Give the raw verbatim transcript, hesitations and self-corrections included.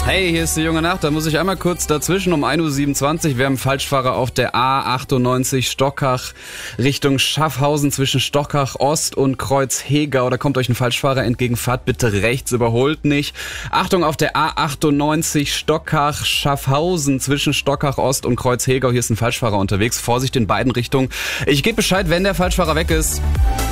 Hey, hier ist die junge Nacht, da muss ich einmal kurz dazwischen um ein Uhr siebenundzwanzig. Wir haben Falschfahrer auf der A achtundneunzig Stockach Richtung Schaffhausen zwischen Stockach Ost und Kreuz-Hegau. Da kommt euch ein Falschfahrer entgegen, fahrt bitte rechts, überholt nicht. Achtung auf der A achtundneunzig Stockach Schaffhausen zwischen Stockach Ost und Kreuz-Hegau. Hier ist ein Falschfahrer unterwegs, Vorsicht in beiden Richtungen. Ich gebe Bescheid, wenn der Falschfahrer weg ist.